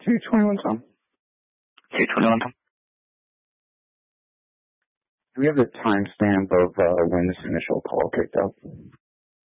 221, Tom. 221, Tom. Do we have the timestamp of when this initial call kicked off?